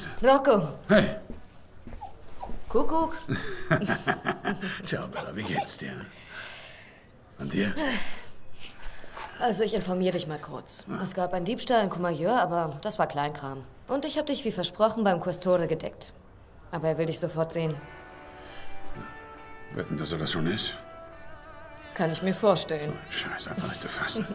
denn? Rocco. Hey. Kuckuck. Ciao, Bella, wie geht's dir? Und dir? Also ich informiere dich mal kurz. Es gab einen Diebstahl in Courmayeur, aber das war Kleinkram. Und ich habe dich wie versprochen beim Questore gedeckt. Aber er will dich sofort sehen. Wetten, dass er das schon ist? Kann ich mir vorstellen. Oh, Scheiße, einfach nicht zu fassen.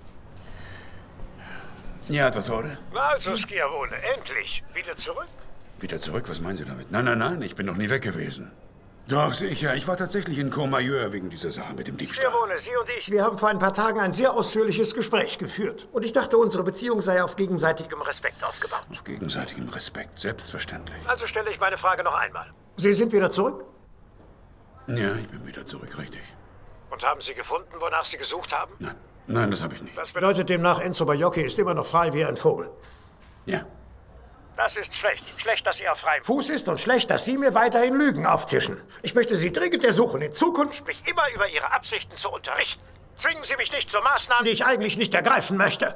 Ja, Dottore? Also, Schiavone, endlich. Wieder zurück? Wieder zurück? Was meinen Sie damit? Nein, ich bin noch nie weg gewesen. Doch, sicher. Ich war tatsächlich in Courmayeur wegen dieser Sache mit dem Diebstahl. Schiavone, Sie und ich, wir haben vor ein paar Tagen ein sehr ausführliches Gespräch geführt. Und ich dachte, unsere Beziehung sei auf gegenseitigem Respekt aufgebaut. Auf gegenseitigem Respekt, selbstverständlich. Also stelle ich meine Frage noch einmal. Sie sind wieder zurück? Ja, ich bin wieder zurück, richtig. Und haben Sie gefunden, wonach Sie gesucht haben? Nein, das habe ich nicht. Das bedeutet demnach, Enzo Baiocchi ist immer noch frei wie ein Vogel. Ja. Das ist schlecht. Schlecht, dass er auf freiem Fuß ist und schlecht, dass Sie mir weiterhin Lügen auftischen. Ich möchte Sie dringend ersuchen, in Zukunft mich immer über Ihre Absichten zu unterrichten. Zwingen Sie mich nicht zu Maßnahmen, die ich eigentlich nicht ergreifen möchte.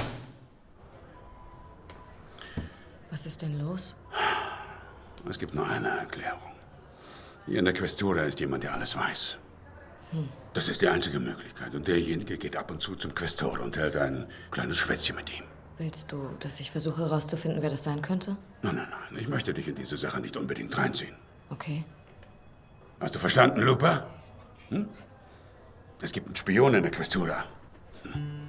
Was ist denn los? Es gibt nur eine Erklärung. Hier in der Questura ist jemand, der alles weiß. Das ist die einzige Möglichkeit. Und derjenige geht ab und zu zum Questore und hält ein kleines Schwätzchen mit ihm. Willst du, dass ich versuche herauszufinden, wer das sein könnte? Nein. Ich möchte dich in diese Sache nicht unbedingt reinziehen. Okay. Hast du verstanden, Lupa? Es gibt einen Spion in der Questura.